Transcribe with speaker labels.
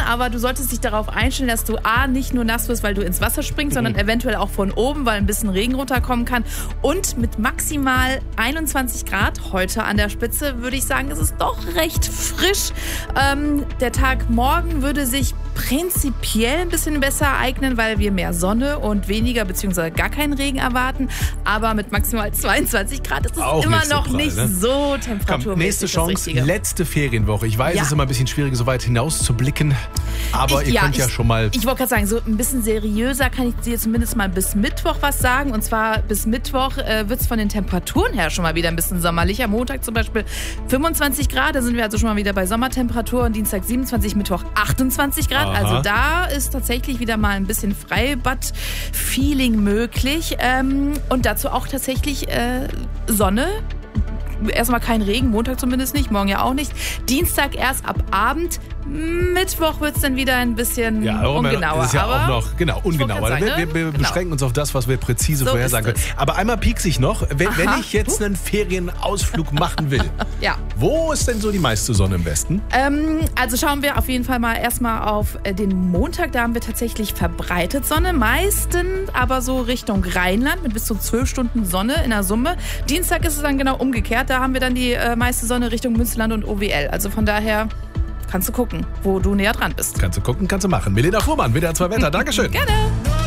Speaker 1: aber du solltest dich darauf einstellen, dass du nicht nur nass wirst, weil du ins Wasser springst, sondern eventuell auch von oben, weil ein bisschen Regen runterkommen kann. Und mit maximal 21 Grad heute an der Spitze würde ich sagen, es ist doch recht frisch. Der Tag morgen würde sich prinzipiell ein bisschen besser eignen, weil wir mehr Sonne und weniger bzw. gar keinen Regen erwarten. Aber mit maximal 22 Grad ist es
Speaker 2: auch
Speaker 1: immer
Speaker 2: nicht so
Speaker 1: noch
Speaker 2: prall,
Speaker 1: nicht
Speaker 2: ne?
Speaker 1: so temperaturmäßig.
Speaker 2: Nächste Chance,
Speaker 1: das Richtige.
Speaker 2: letzte Ferienwoche. Ich weiß, es ist immer ein bisschen schwierig, so weit hinaus zu blicken. Aber ihr könnt ja schon mal...
Speaker 1: Ich wollte gerade sagen, so ein bisschen seriöser kann ich dir zumindest mal bis Mittwoch was sagen. Und zwar bis Mittwoch wird es von den Temperaturen her schon mal wieder ein bisschen sommerlich. Am Montag zum Beispiel 25 Grad, da sind wir also schon mal wieder bei Sommertemperatur. Und Dienstag 27, Mittwoch 28 Grad.
Speaker 2: Aha.
Speaker 1: Also da ist tatsächlich wieder mal ein bisschen Freibad-Feeling möglich. Und dazu auch tatsächlich Sonne. Erstmal kein Regen, Montag zumindest nicht, morgen ja auch nicht. Dienstag erst ab Abend. Mittwoch wird es dann wieder ein bisschen ungenauer.
Speaker 2: Das ist ja
Speaker 1: aber
Speaker 2: auch noch, ungenauer.
Speaker 1: sagen, ne?
Speaker 2: Wir beschränken uns auf das, was wir präzise
Speaker 1: So
Speaker 2: vorhersagen können. Aber einmal piekse ich noch, wenn ich jetzt einen Ferienausflug machen will.
Speaker 1: Ja.
Speaker 2: Wo ist denn so die meiste Sonne im Westen?
Speaker 1: Also schauen wir auf jeden Fall mal erstmal auf den Montag. Da haben wir tatsächlich verbreitet Sonne. Meistens aber so Richtung Rheinland mit bis zu 12 Stunden Sonne in der Summe. Dienstag ist es dann genau umgekehrt. Da haben wir dann die meiste Sonne Richtung Münsterland und OWL. Also von daher kannst du gucken, wo du näher dran bist.
Speaker 2: Kannst du gucken, kannst du machen. Milena Fuhrmann, WDR 2 Wetter. Dankeschön.
Speaker 1: Gerne.